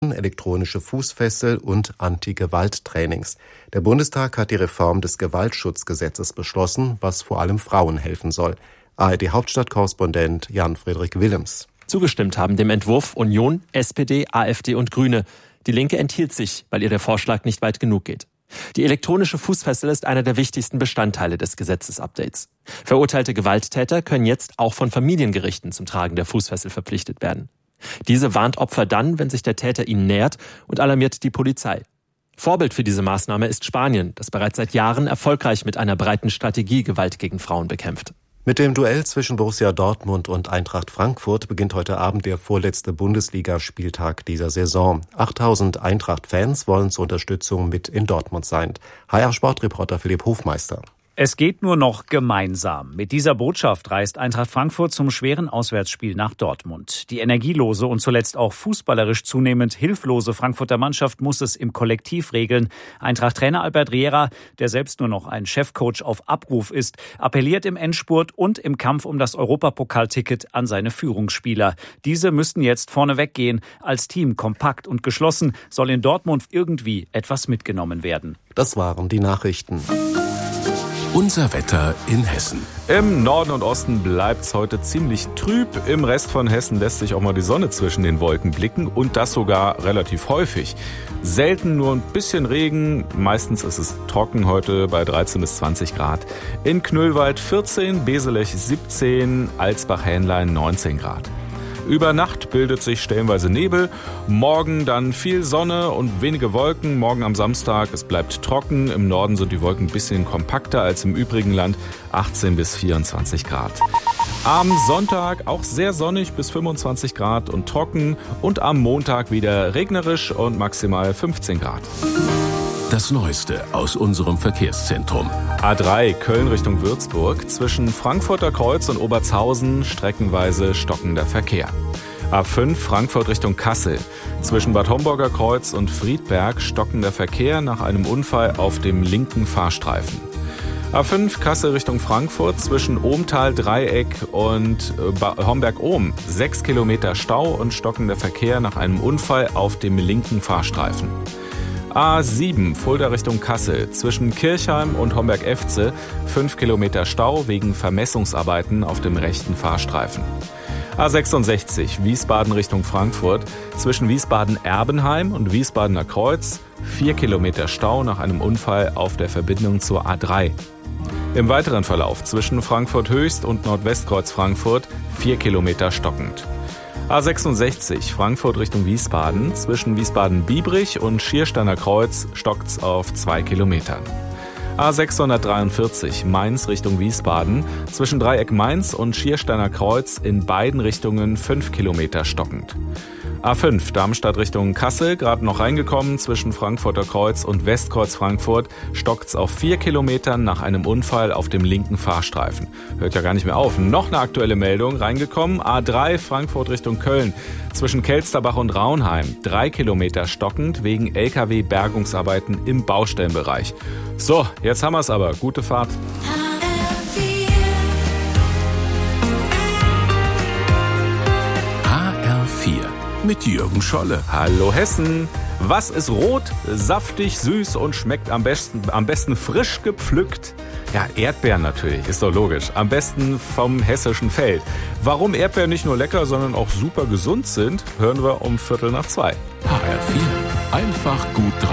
Strafen, elektronische Fußfessel und Anti-Gewalt-Trainings. Der Bundestag hat die Reform des Gewaltschutzgesetzes beschlossen, was vor allem Frauen helfen soll. ARD-Hauptstadtkorrespondent Jan-Friedrich Willems. Zugestimmt haben dem Entwurf Union, SPD, AfD und Grüne. Die Linke enthielt sich, weil ihr der Vorschlag nicht weit genug geht. Die elektronische Fußfessel ist einer der wichtigsten Bestandteile des Gesetzesupdates. Verurteilte Gewalttäter können jetzt auch von Familiengerichten zum Tragen der Fußfessel verpflichtet werden. Diese warnt Opfer dann, wenn sich der Täter ihnen nähert, und alarmiert die Polizei. Vorbild für diese Maßnahme ist Spanien, das bereits seit Jahren erfolgreich mit einer breiten Strategie Gewalt gegen Frauen bekämpft. Mit dem Duell zwischen Borussia Dortmund und Eintracht Frankfurt beginnt heute Abend der vorletzte Bundesligaspieltag dieser Saison. 8000 Eintracht-Fans wollen zur Unterstützung mit in Dortmund sein. HR-Sportreporter Philipp Hofmeister. Es geht nur noch gemeinsam. Mit dieser Botschaft reist Eintracht Frankfurt zum schweren Auswärtsspiel nach Dortmund. Die energielose und zuletzt auch fußballerisch zunehmend hilflose Frankfurter Mannschaft muss es im Kollektiv regeln. Eintracht-Trainer Albert Riera, der selbst nur noch ein Chefcoach auf Abruf ist, appelliert im Endspurt und im Kampf um das Europapokalticket an seine Führungsspieler. Diese müssten jetzt vorne weggehen. Als Team kompakt und geschlossen soll in Dortmund irgendwie etwas mitgenommen werden. Das waren die Nachrichten. Unser Wetter in Hessen. Im Norden und Osten bleibt's heute ziemlich trüb. Im Rest von Hessen lässt sich auch mal die Sonne zwischen den Wolken blicken und das sogar relativ häufig. Selten nur ein bisschen Regen. Meistens ist es trocken heute bei 13 bis 20 Grad. In Knüllwald 14, Beselech 17, Alsbach-Hähnlein 19 Grad. Über Nacht bildet sich stellenweise Nebel, morgen dann viel Sonne und wenige Wolken. Morgen am Samstag, es bleibt trocken. Im Norden sind die Wolken ein bisschen kompakter als im übrigen Land, 18 bis 24 Grad. Am Sonntag auch sehr sonnig bis 25 Grad und trocken und am Montag wieder regnerisch und maximal 15 Grad. Das Neueste aus unserem Verkehrszentrum. A3 Köln Richtung Würzburg. Zwischen Frankfurter Kreuz und Obertshausen streckenweise stockender Verkehr. A5 Frankfurt Richtung Kassel. Zwischen Bad Homburger Kreuz und Friedberg stockender Verkehr nach einem Unfall auf dem linken Fahrstreifen. A5 Kassel Richtung Frankfurt zwischen Ohmtal-Dreieck und Homberg-Ohm. 6 Kilometer Stau und stockender Verkehr nach einem Unfall auf dem linken Fahrstreifen. A7 Fulda Richtung Kassel zwischen Kirchheim und Homberg-Efze 5 Kilometer Stau wegen Vermessungsarbeiten auf dem rechten Fahrstreifen. A66 Wiesbaden Richtung Frankfurt zwischen Wiesbaden-Erbenheim und Wiesbadener Kreuz 4 Kilometer Stau nach einem Unfall auf der Verbindung zur A3. Im weiteren Verlauf zwischen Frankfurt Höchst und Nordwestkreuz Frankfurt 4 Kilometer stockend. A66 Frankfurt Richtung Wiesbaden zwischen Wiesbaden-Biebrich und Schiersteiner Kreuz stockt's auf 2 Kilometern. A643 Mainz Richtung Wiesbaden zwischen Dreieck Mainz und Schiersteiner Kreuz in beiden Richtungen 5 Kilometer stockend. A5 Darmstadt Richtung Kassel, gerade noch reingekommen, zwischen Frankfurter Kreuz und Westkreuz Frankfurt stockt's auf 4 Kilometern nach einem Unfall auf dem linken Fahrstreifen. Hört ja gar nicht mehr auf. Noch eine aktuelle Meldung reingekommen. A3 Frankfurt Richtung Köln, zwischen Kelsterbach und Raunheim 3 Kilometer stockend wegen LKW-Bergungsarbeiten im Baustellenbereich. So, jetzt haben wir's aber. Gute Fahrt. Mit Jürgen Scholle. Hallo Hessen. Was ist rot, saftig, süß und schmeckt am besten frisch gepflückt? Ja, Erdbeeren natürlich, ist doch logisch. Am besten vom hessischen Feld. Warum Erdbeeren nicht nur lecker, sondern auch super gesund sind, hören wir um 13:45. HR4. Einfach gut drauf.